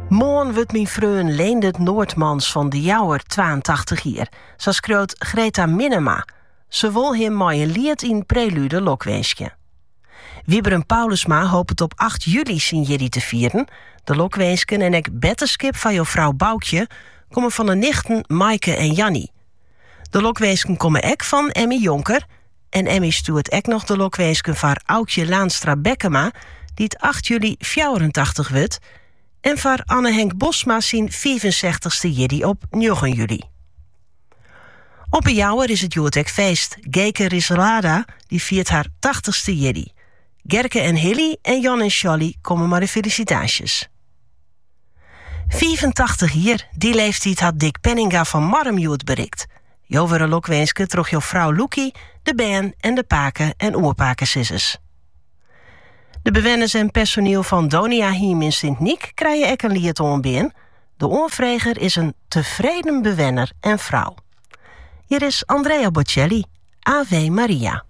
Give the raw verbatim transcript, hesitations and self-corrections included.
Moan wordt mijn vreun Leendert Noordmans van de Jouwer tweeëntachtig jaar. Zo schreeuwt Greta Minema. Ze wil hem maar een lied in prelude lokweesje. Wieber en Paulusma hoopt op acht juli zijn jullie te vieren. De lokweesken en ik betterskip van jouw vrouw Boukje komen van de nichten Maaike en Jannie. De lokweesken komen ek van Emmy Jonker. En Emmy stuurt ek nog de lokweesken van Aukje Laanstra Bekkema, die het acht juli vierentachtig wordt. En voor Anne-Henk Bosma zijn vijfenzestigste jiddy op negen juli. Op een Jouwer is het Joertek feest. Geke Risalada die viert haar tachtigste jiddy. Gerke en Hilly en Jan en Sholly komen maar de felicitaties. vijfentachtig jaar, die leeftijd had Dick Penninga van Marmjoet bereikt. Jovere lokwenske troch jouw vrouw Loekie, de band en de paken en oerpakensissers. De bewenners en personeel van Donia Hiem in Sint-Niek krijgen ek een lied onbeen. De oorvreger is een tevreden bewenner en vrouw. Hier is Andrea Bocelli, Ave Maria.